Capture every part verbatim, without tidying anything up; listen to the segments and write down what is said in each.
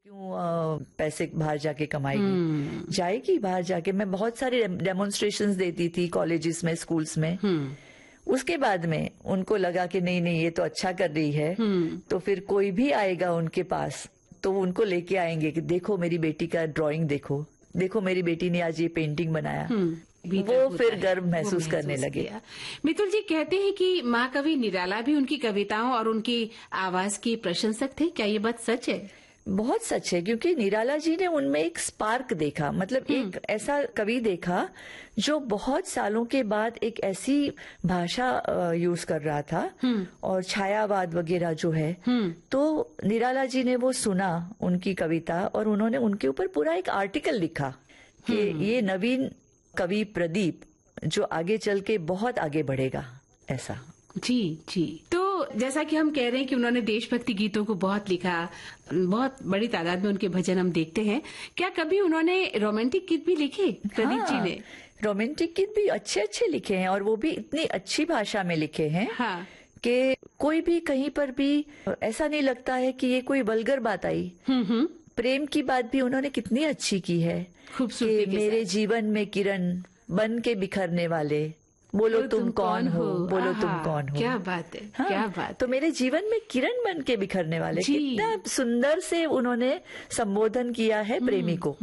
क्यों अ, पैसे बाहर जाके कमाएगी, जाएगी बाहर जाके। मैं बहुत सारे डेमोन्स्ट्रेशंस देती थी कॉलेजेस में, स्कूल्स में। उसके बाद में उनको लगा कि नहीं नहीं ये तो अच्छा कर रही है, तो फिर कोई भी आएगा उनके पास तो उनको लेके आएंगे कि देखो मेरी बेटी का ड्राइंग, देखो देखो मेरी बेटी ने आज ये पेंटिंग बनाया। वो फिर गर्व महसूस करने लगे। मितुल जी कहते हैं कि महाकवि निराला भी उनकी कविताओं और उनकी आवाज की प्रशंसक थे, क्या ये बात सच है? बहुत सच है, क्योंकि निराला जी ने उनमें एक स्पार्क देखा, मतलब एक ऐसा कवि देखा जो बहुत सालों के बाद एक ऐसी भाषा यूज कर रहा था और छायावाद वगैरह जो है, तो निराला जी ने वो सुना उनकी कविता और उन्होंने उनके ऊपर पूरा एक आर्टिकल लिखा कि ये नवीन कवि प्रदीप जो आगे चल के बहुत आगे बढ़ेगा, ऐसा। जी जी। तो जैसा कि हम कह रहे हैं कि उन्होंने देशभक्ति गीतों को बहुत लिखा, बहुत बड़ी तादाद में उनके भजन हम देखते हैं, क्या कभी उन्होंने रोमांटिक गीत भी लिखे प्रदीप हाँ, जी ने? रोमांटिक गीत भी अच्छे अच्छे लिखे हैं और वो भी इतनी अच्छी भाषा में लिखे हैं हाँ। कि कोई भी कहीं पर भी ऐसा नहीं लगता है कि ये कोई वल्गर बात आई। प्रेम की बात भी उन्होंने कितनी अच्छी की है, खूबसूरती। मेरे जीवन में किरण बन के बिखरने वाले, बोलो तुम, तुम कौन हो, बोलो तुम कौन हो। क्या बात है, हाँ, क्या बात। तो मेरे जीवन में किरण बन के बिखरने वाले, कितना सुंदर से उन्होंने संबोधन किया है प्रेमी को।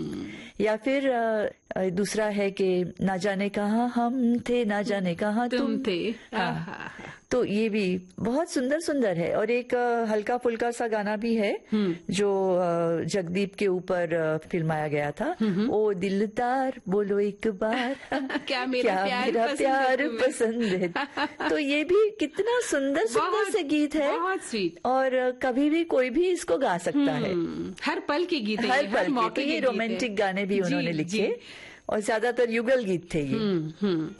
या फिर दूसरा है कि ना जाने कहाँ हम थे, ना जाने कहाँ तुम, तुम थे। हाँ, तो ये भी बहुत सुंदर सुंदर है। और एक हल्का फुल्का सा गाना भी है जो जगदीप के ऊपर फिल्माया गया था, ओ दिलदार बोलो एक बार क्या मेरा क्या प्यार, मेरा पसंद, प्यार है पसंद है। तो ये भी कितना सुंदर सुंदर से गीत है, बहुत स्वीट। और कभी भी कोई भी इसको गा सकता है, हर पल के गीत, हर पल के। तो ये रोमांटिक गाने भी उन्होंने लिखे और ज्यादातर युगल गीत थे ये।